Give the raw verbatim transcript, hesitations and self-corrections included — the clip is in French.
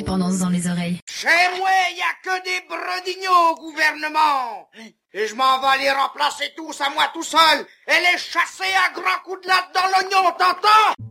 l'indépendance dans les oreilles. Chez moi, y a que des bredignots au gouvernement. Et je m'en vais les remplacer tous à moi tout seul et les chasser à grands coups de latte dans l'oignon, t'entends?